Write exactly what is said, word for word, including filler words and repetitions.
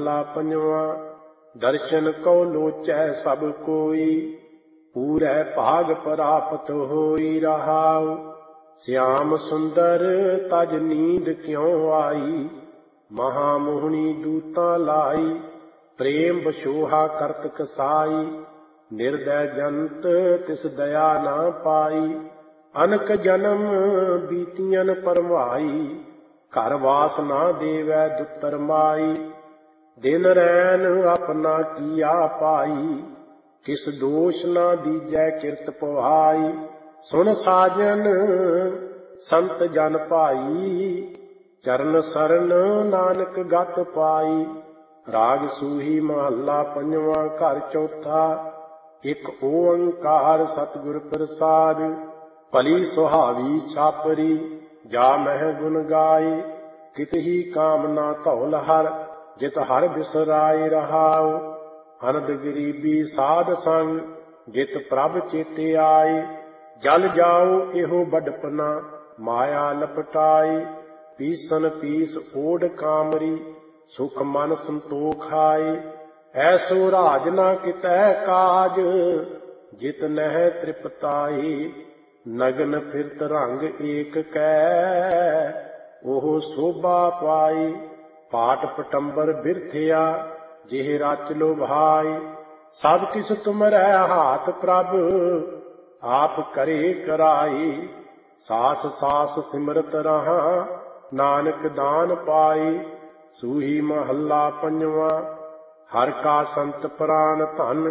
महला पंजवा। दर्शन को लोचै सब कोई, पूरै भाग प्राप्त होई रहाउ। श्याम सुंदर तज नींद क्यों आई, महामोहनी दूतां लाई। प्रेम बशोहा करत कसाई, निर्दय जंत तिस दया ना पाई। अनक जन्म बीतियन परमाई, घर वास ना देवै दुतर माई। दिन रैन अपना किया पाई, किस दोष ना दीजै किरत पवाई। सुन साजन संत जन भाई, चरण सरन नानक गत पाई। राग सूही महला पंजवा घर चौथा। एक ओंकार सतगुर प्रसाद, भली सुहावी छापरी जा मह गुण गाए। कित ही कामना धौल हर, जित हर बिसराए रहाओ। अनद गरीबी साध संग, जित प्रभ चेते आए। जल जाओ एहो बडपना, माया लपटाए। पीसन पीस ओढ़ कामरी, सुख मन संतोख आए। ऐसो राज ना कितै काज, जित नह तृपताए। नगन फिरत रंग एक कै, ओह शोभा पाए। पाट पटंबर बिरथिया, जिह रच लो भाई। सब किस तुमरै हाथ प्रभ, आप करे कराई। सास सास सिमरत रहा, नानक दान पाई। सूही महला पंजवा। हर का संत प्राण धन,